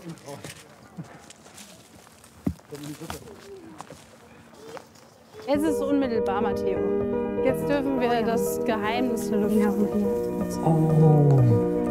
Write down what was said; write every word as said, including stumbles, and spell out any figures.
Es ist unmittelbar, Matteo. Jetzt dürfen wir das Geheimnis lüften. Oh.